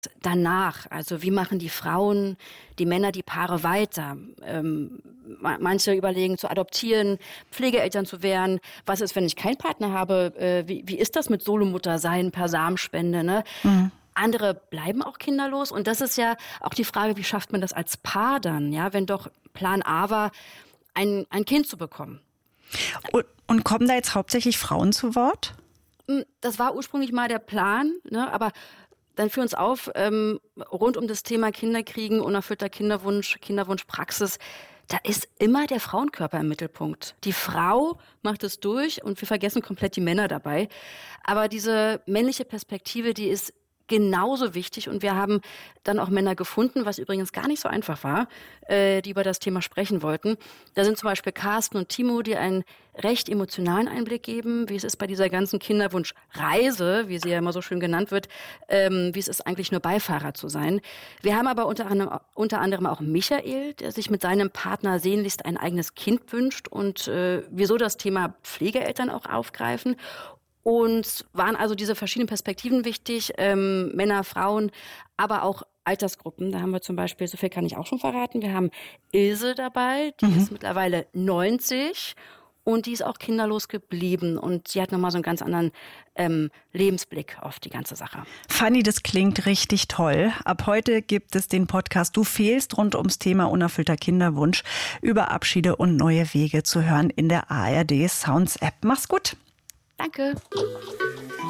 danach, also wie machen die Frauen, die Männer, die Paare weiter? Manche überlegen zu adoptieren, Pflegeeltern zu werden. Was ist, wenn ich keinen Partner habe? Wie ist das mit Solomutter sein per Samenspende? Ne? Mhm. Andere bleiben auch kinderlos. Und das ist ja auch die Frage, wie schafft man das als Paar dann? Ja, wenn doch Plan A war, ein Kind zu bekommen. Und kommen da jetzt hauptsächlich Frauen zu Wort? Das war ursprünglich mal der Plan, ne? Aber dann führ uns auf, rund um das Thema Kinderkriegen, unerfüllter Kinderwunsch, Kinderwunschpraxis, da ist immer der Frauenkörper im Mittelpunkt. Die Frau macht es durch und wir vergessen komplett die Männer dabei. Aber diese männliche Perspektive, die ist genauso wichtig und wir haben dann auch Männer gefunden, was übrigens gar nicht so einfach war, die über das Thema sprechen wollten. Da sind zum Beispiel Carsten und Timo, die einen recht emotionalen Einblick geben, wie es ist bei dieser ganzen Kinderwunschreise, wie sie ja immer so schön genannt wird, wie es ist eigentlich nur Beifahrer zu sein. Wir haben aber unter anderem auch Michael, der sich mit seinem Partner sehnlichst ein eigenes Kind wünscht und wieso das Thema Pflegeeltern auch aufgreifen. Und waren also diese verschiedenen Perspektiven wichtig, Männer, Frauen, aber auch Altersgruppen. Da haben wir zum Beispiel, so viel kann ich auch schon verraten, wir haben Ilse dabei, die ist mittlerweile 90 und die ist auch kinderlos geblieben. Und die hat nochmal so einen ganz anderen Lebensblick auf die ganze Sache. Fanny, das klingt richtig toll. Ab heute gibt es den Podcast Du fehlst rund ums Thema unerfüllter Kinderwunsch über Abschiede und neue Wege zu hören in der ARD Sounds App. Mach's gut. Danke.